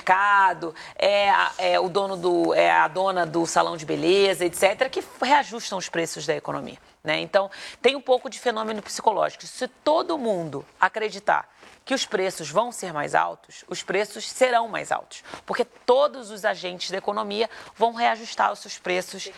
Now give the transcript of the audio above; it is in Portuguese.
supermercado, o dono a dona do salão de beleza, etc., que reajustam os preços da economia, né? Então, tem um pouco de fenômeno psicológico. Se todo mundo acreditar que os preços vão ser mais altos, os preços serão mais altos, porque todos os agentes da economia vão reajustar os seus preços